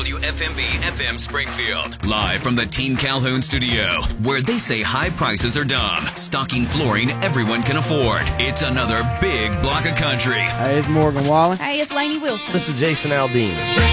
WFMB-FM Springfield. Live from the Team Calhoun studio, where they say high prices are dumb. Stocking flooring everyone can afford. It's another big block of country. Hey, it's Morgan Wallen. Hey, it's Lainey Wilson. This is Jason Aldean.